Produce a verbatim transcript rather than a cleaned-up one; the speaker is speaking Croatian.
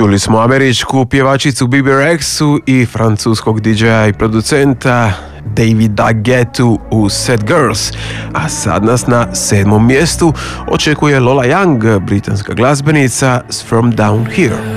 Čuli smo američku pjevačicu Bibi Rexu i francuskog di džeja i producenta Davida Guettu u Sad Girls, a sad nas na sedmom mjestu očekuje Lola Young, britanska glazbenica s From Down Here.